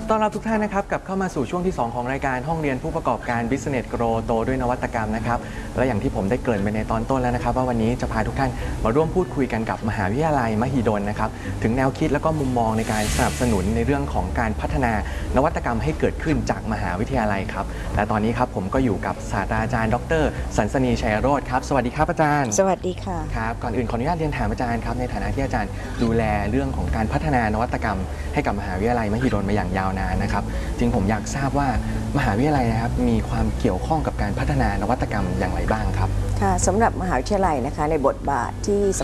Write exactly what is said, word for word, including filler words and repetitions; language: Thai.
ต้อนรับทุกท่านนะครับกลับเข้ามาสู่ช่วงที่สองของรายการห้องเรียนผู้ประกอบการ Business Grow โตด้วยนวัตกรรมนะครับและอย่างที่ผมได้เกริ่นไปในตอนต้นแล้วนะครับว่าวันนี้จะพาทุกท่านมาร่วมพูดคุยกันกับมหาวิทยาลัยมหิดลนะครับถึงแนวคิดและก็มุมมองในการสนับสนุนในเรื่องของการพัฒนานวัตกรรมให้เกิดขึ้นจากมหาวิทยาลัยครับและตอนนี้ครับผมก็อยู่กับศาสตราจารย์ดรสันสนีชัยโรจน์ครับสวัสดีครับอาจารย์สวัสดีค่ะครับก่อนอื่นขออนุญาตเรียนถามอาจารย์ครับในฐานะที่อาจารย์ดูแลเรื่องของการพัฒนานวัตกรรมให้กับมหาวิทยาลัยมหิดลมาอย่างยาวนานนะครับจริงผมอยากทราบว่ามหาวิทยาลัยนะครับมีความเกี่ยวข้องกับการพัฒนานวัตกรรมอย่างไรบ้างครับค่ะสำหรับมหาวิทยาลัยนะคะในบทบาทที่ส